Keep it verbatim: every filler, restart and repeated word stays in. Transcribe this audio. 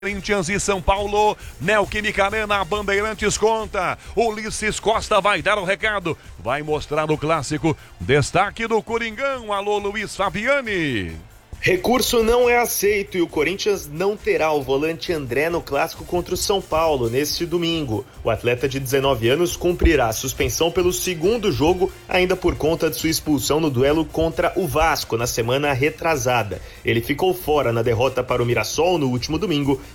Corinthians e São Paulo, Neoquímica Arena, Bandeirantes conta, Ulisses Costa vai dar o recado, vai mostrar no clássico, destaque do Coringão, alô Luiz Fabiani. Recurso não é aceito e o Corinthians não terá o volante André no clássico contra o São Paulo neste domingo. O atleta de dezenove anos cumprirá a suspensão pelo segundo jogo, ainda por conta de sua expulsão no duelo contra o Vasco na semana retrasada. Ele ficou fora na derrota para o Mirassol no último domingo